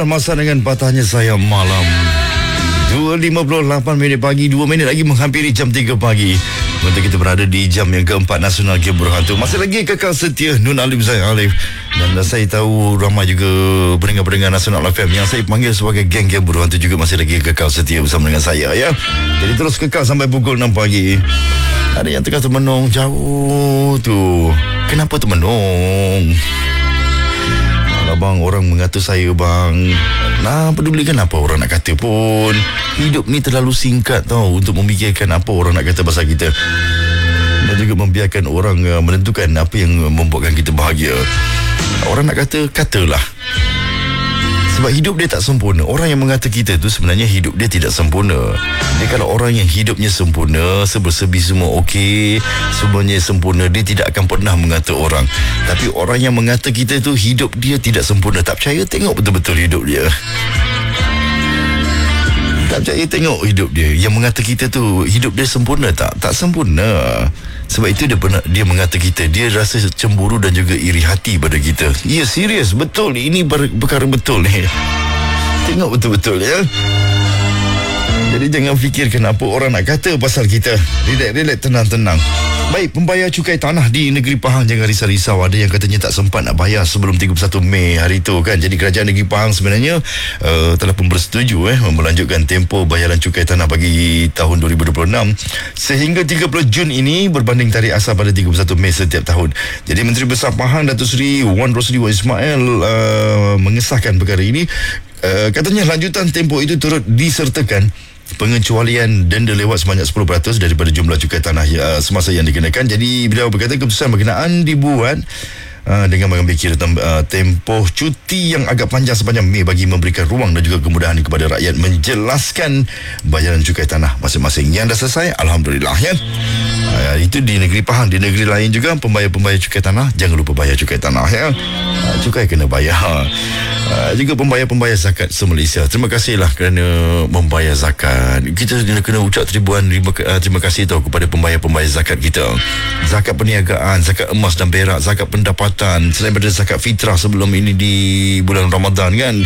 masa dengan patahnya saya malam. 2.58 minit pagi, 2 minit lagi menghampiri jam 3 pagi. Untuk kita berada di jam yang keempat Nasional Game Berhantu. Masih lagi kekal setia Nun Alif Zain Alif. Dan saya tahu ramai juga pendengar-pendengar Nasional FM yang saya panggil sebagai geng Game Berhantu juga masih lagi kekal setia bersama dengan saya, ya. Jadi terus kekal sampai pukul 6 pagi. Ada yang tengah termenung jauh tu. Kenapa termenung? Bang, orang mengata saya, bang. Nah, pedulikan apa orang nak kata pun. Hidup ni terlalu singkat tau untuk memikirkan apa orang nak kata pasal kita. Dan juga membiarkan orang menentukan apa yang membuatkan kita bahagia. Orang nak kata, katalah. Sebab hidup dia tak sempurna. Orang yang mengata kita tu sebenarnya hidup dia tidak sempurna. Dia kalau orang yang hidupnya sempurna, serba-serbi semua okey, semuanya sempurna, dia tidak akan pernah mengata orang. Tapi orang yang mengata kita tu hidup dia tidak sempurna. Tak percaya, tengok betul-betul hidup dia. Tak percaya, tengok hidup dia. Yang mengata kita tu hidup dia sempurna tak? Tak sempurna. Sebab itu dia mengata kita, dia rasa cemburu dan juga iri hati pada kita. Ya, serius, betul. Ini perkara betul ni. Tengok betul-betul, ya. Jadi jangan fikirkan apa orang nak kata pasal kita. Relax, tenang-tenang. Baik, pembayar cukai tanah di negeri Pahang jangan risau-risau. Ada yang katanya tak sempat nak bayar sebelum 31 Mei hari itu, kan. Jadi kerajaan negeri Pahang sebenarnya telah pun bersetuju melanjutkan tempoh bayaran cukai tanah bagi tahun 2026 sehingga 30 Jun ini berbanding tarikh asal pada 31 Mei setiap tahun. Jadi Menteri Besar Pahang Datuk Seri Wan Rosli Wan Ismail mengesahkan perkara ini. Katanya lanjutan tempoh itu turut disertakan pengecualian denda lewat sebanyak 10% daripada jumlah cukai tanah semasa yang dikenakan. Jadi beliau berkata keputusan berkenaan dibuat dengan mengambil kira tempoh cuti yang agak panjang sepanjang Mei bagi memberikan ruang dan juga kemudahan kepada rakyat menjelaskan bayaran cukai tanah masing-masing. Yang dah selesai, alhamdulillah, ya. Itu di negeri Pahang. Di negeri lain juga pembayar-pembayar cukai tanah jangan lupa bayar cukai tanah, ya. Cukai kena bayar. Juga pembayar-pembayar zakat se-Malaysia, terima kasihlah kerana membayar zakat. Kita kena ucap terima kasih tahu kepada pembayar-pembayar zakat kita. Zakat perniagaan, zakat emas dan perak, zakat pendapatan, selain daripada zakat fitrah sebelum ini di bulan Ramadan, kan.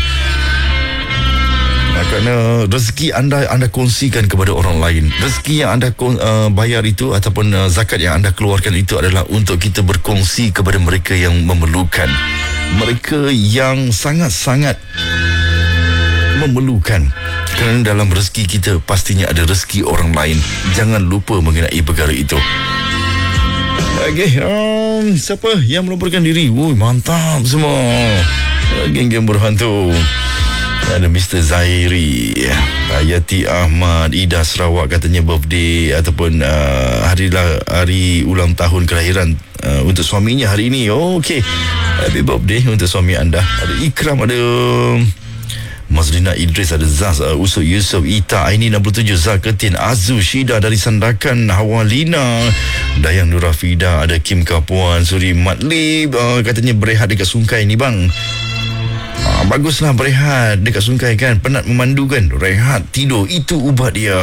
Kerana rezeki anda kongsikan kepada orang lain. Rezeki yang anda bayar itu ataupun zakat yang anda keluarkan itu adalah untuk kita berkongsi kepada mereka yang memerlukan, mereka yang sangat-sangat memerlukan. Kerana dalam rezeki kita pastinya ada rezeki orang lain. Jangan lupa mengenai perkara itu. Okey, siapa yang melaporkan diri? Mantap semua. Geng-geng berhantu. Ada Mr. Zairi, Ayati Ahmad, Ida Sarawak, katanya birthday ataupun hari ulang tahun kelahiran untuk suaminya hari ini. Okey, happy birthday untuk suami anda. Ada Ikram, ada Mazlina Idris, ada Zaz, Usuk Yusof, Ita Aini 67, Zaketin, Azu Shida dari Sandakan, Hawalina, Dayang Nurafida, ada Kim Kapuan, Suri Matlib, katanya berehat dekat Sungai ni, bang. Baguslah berehat dekat Sungai, kan. Penat memandu, kan. Rehat, tidur, itu ubat dia.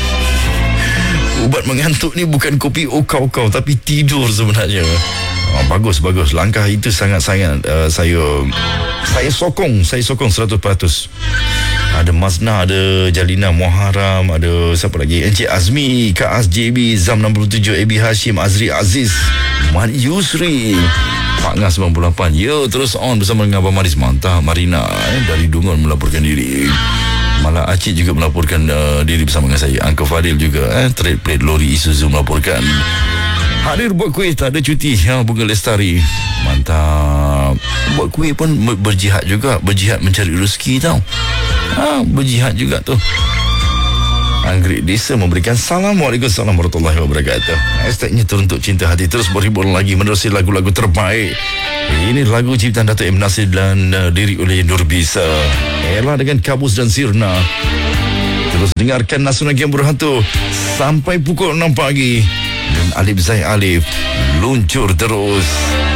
Ubat mengantuk ni bukan kopi okau-okau, tapi tidur sebenarnya. Bagus. Langkah itu sangat-sangat saya sokong 100%. Ada Mazna, ada Jalina Muharram, ada siapa lagi? Encik Azmi, Kak Az JB, Zam 67, AB Hashim, Azri Aziz, Mat Yusri, Pak Ngah 98. Ya, terus on bersama dengan Abang Maris. Mantap. Marina dari Dungun melaporkan diri. Malah Acik juga melaporkan diri bersama dengan saya. Uncle Fadil juga trade plate lori Isuzu melaporkan. Hadir buat kuih, tak ada cuti. Bunga Lestari. Mantap. Buat kuih pun berjihad juga. Berjihad mencari rezeki, tau. Berjihad juga tu. Anggrek Desa memberikan Assalamualaikum warahmatullahi wabarakatuh. Hashtagnya teruntuk cinta hati. Terus berhibur lagi menerusi lagu-lagu terbaik. Ini lagu ciptaan Dato' M. Nasir dan diri oleh Nur Bisa. Ella dengan Kabus dan Sirna. Terus dengarkan Nasional Game Berhantu sampai pukul 6 pagi. Dan Alif Zain Alif luncur terus.